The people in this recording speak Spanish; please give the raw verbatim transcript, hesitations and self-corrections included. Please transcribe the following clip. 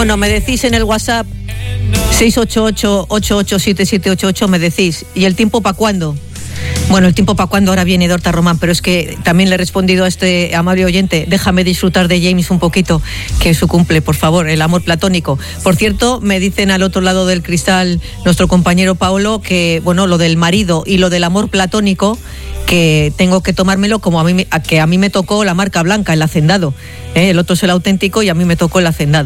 Bueno, me decís en el WhatsApp seis ocho ocho, ocho ocho siete siete ocho ocho, me decís, ¿y el tiempo para cuándo? Bueno, el tiempo para cuándo, ahora viene Dorta Román, pero es que también le he respondido a este amable oyente, déjame disfrutar de James un poquito, que es su cumple, por favor, el amor platónico. Por cierto, me dicen al otro lado del cristal nuestro compañero Paolo que, bueno, lo del marido y lo del amor platónico, que tengo que tomármelo como a mí, a que a mí me tocó la marca blanca, el hacendado, ¿eh? El otro es el auténtico y a mí me tocó el hacendado.